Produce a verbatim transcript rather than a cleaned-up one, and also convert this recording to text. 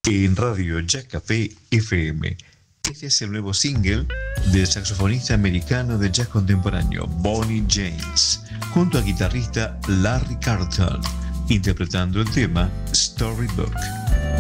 en Radio Jazz Café F M. Este es el nuevo single del saxofonista americano de jazz contemporáneo Bonnie James, junto al guitarrista Larry Carlton, interpretando el tema Storybook.